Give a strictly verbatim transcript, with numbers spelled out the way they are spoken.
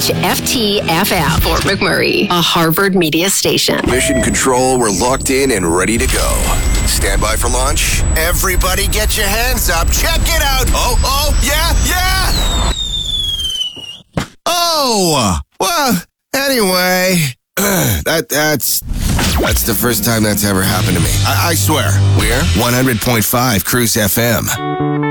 H F T F F, Fort McMurray, a Harvard media station. Mission Control, we're locked in and ready to go. Stand by for launch. Everybody get your hands up. Check it out. Oh, oh, yeah, yeah. Oh, well, anyway, that that's that's the first time that's ever happened to me. I, I swear. We're one hundred point five Cruise F M.